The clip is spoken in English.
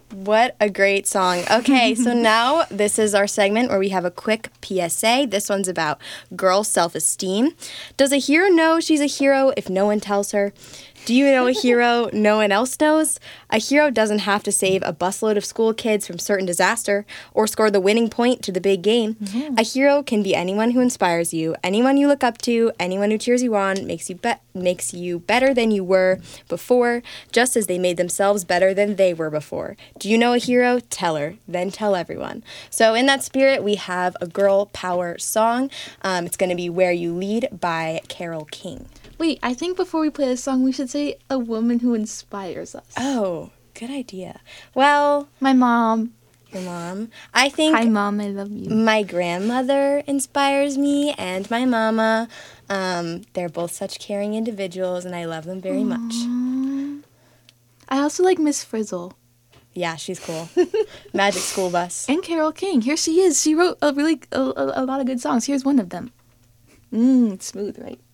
What a great song. Okay, so now this is our segment where we have a quick PSA. This one's about girl self-esteem. Does a hero know she's a hero if no one tells her? Do you know a hero no one else knows? A hero doesn't have to save a busload of school kids from certain disaster or score the winning point to the big game. Mm-hmm. A hero can be anyone who inspires you, anyone you look up to, anyone who cheers you on, makes you better than you were before, just as they made themselves better than they were before. Do you know a hero? Tell her, then tell everyone. So in that spirit, we have a girl power song. It's going to be Where You Lead by Carole King. Wait, I think before we play this song, we should say a woman who inspires us. Oh, good idea. Well, my mom. Your mom? I think... Hi, Mom, I love you. My grandmother inspires me, and my mama. They're both such caring individuals, and I love them very much. I also like Miss Frizzle. Yeah, she's cool. Magic School Bus. And Carole King. Here she is. She wrote a lot of good songs. Here's one of them. It's smooth, right?